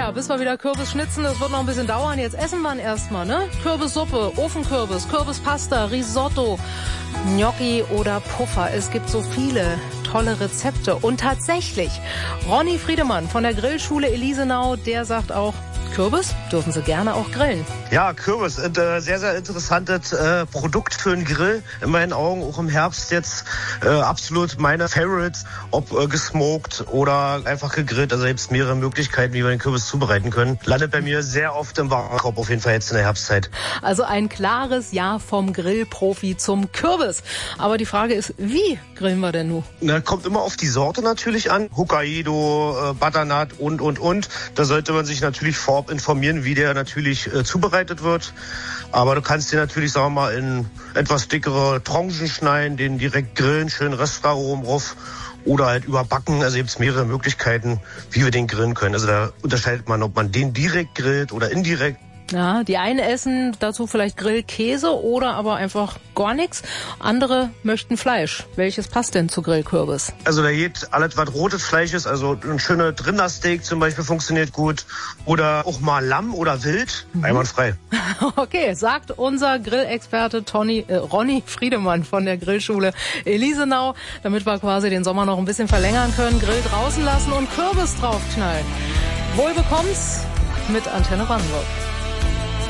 Ja, bis wir wieder Kürbis schnitzen, das wird noch ein bisschen dauern. Jetzt essen wir ihn erstmal, ne? Kürbissuppe, Ofenkürbis, Kürbispasta, Risotto, Gnocchi oder Puffer. Es gibt so viele tolle Rezepte. Und tatsächlich, Ronny Friedemann von der Grillschule Elisenau, der sagt auch, Kürbis dürfen Sie gerne auch grillen. Ja, Kürbis, sehr, sehr interessantes Produkt für einen Grill. In meinen Augen auch im Herbst jetzt absolut meine Favorites, ob gesmoked oder einfach gegrillt. Also gibt es mehrere Möglichkeiten, wie wir den Kürbis zubereiten können. Landet bei mir sehr oft im Warenkorb, auf jeden Fall jetzt in der Herbstzeit. Also ein klares Ja vom Grillprofi zum Kürbis. Aber die Frage ist, wie grillen wir denn nun? Na, kommt immer auf die Sorte natürlich an. Hokkaido, Butternut und. Da sollte man sich natürlich vorab informieren, wie der natürlich zubereitet wird. Aber du kannst den natürlich, sagen wir mal, in etwas dickere Tranchen schneiden, den direkt grillen, schön Röstaromen drauf oder halt überbacken. Also gibt es mehrere Möglichkeiten, wie wir den grillen können. Also da unterscheidet man, ob man den direkt grillt oder indirekt. Ja, die einen essen dazu vielleicht Grillkäse oder aber einfach gar nichts. Andere möchten Fleisch. Welches passt denn zu Grillkürbis? Also da geht alles, was rotes Fleisch ist. Also ein schöner Rindersteak zum Beispiel funktioniert gut. Oder auch mal Lamm oder Wild. Einwandfrei. Okay, sagt unser Grillexperte Ronny Friedemann von der Grillschule Elisenau. Damit wir quasi den Sommer noch ein bisschen verlängern können. Grill draußen lassen und Kürbis draufknallen. Wohl bekomm's mit Antenne Brandenburg.